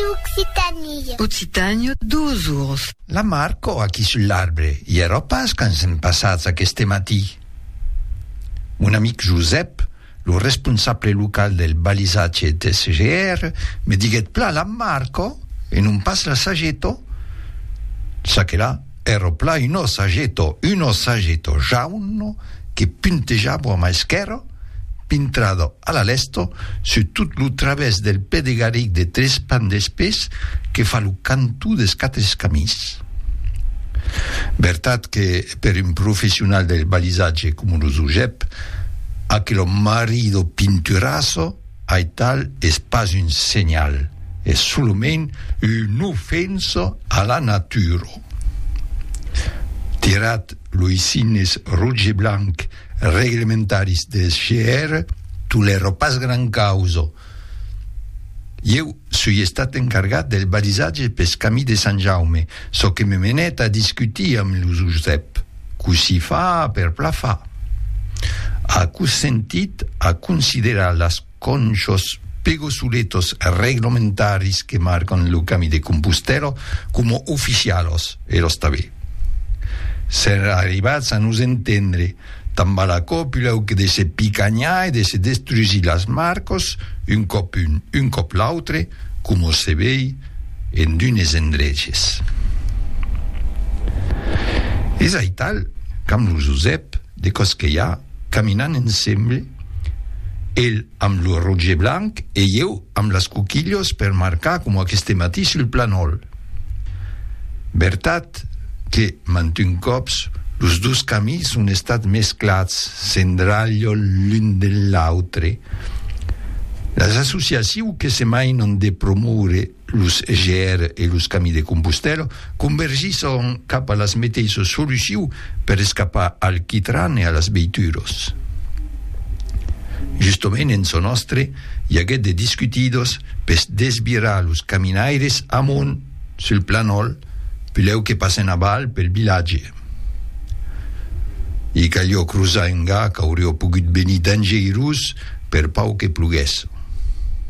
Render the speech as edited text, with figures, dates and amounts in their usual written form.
Occitanie. Occitanie, 12 urs. La Marco aquí sull'arbre. Ieri pas quand sem passats aquest matí. Un amic Josep, lo responsable local del balisatge TSGR, me diguet pla la Marco e non pas la Sagetto. Sa che là ero pla uno Sagetto giallo che punteggiava a maschero pintrado alla lesto su tout lo través del pedegaric de 3 pan d'espès que fa lo cantù des 4 camis. Veritat che per un professional del balisatge come lo Josep, aquel marido pinturazo a tal es pas un segnal, è solamente un offenso alla natura. Tirat Luisines Rouge Blanc reglementaris des GR, tu l'ero pas gran causo. Io sui estat encargat del balisatge pes camí de Sant Jaume, so che me menet a discutir amb lo Josep, così fa per pla fa. A cus sentit a considerar las conchos pegosuletos reglamentaris que marcan lo camí de Compostelo como oficialos, e lo sta bé. Ser arribats a nos entendre tant a la còpula que de se picanyar e de se destruir las marcos un cop l'altre, com se vei en d'unes endreches. És a tal, com lo Josep, de cos que hi ha, caminant ensemble, ell amb lo Rouge Blanc e jo amb les coquillos per marcar com aquest matí sul planol. Veritat que, mantun cops, los dos camins han estat mesclats, sendraglio l'un de l'altre. Les associacions que se mainan de promoure los GR e los camins de Compostelo convergisson cap a les mateixes solucions per escapar al quitran e a les veituros. Justament en so nostre hi hagué de discutidos per desvirar los caminaires amunt sul planol pileu que passen a val pel vilatge. I callò cruzar un gà que hauria pogut venir dangerós per pau que plogués.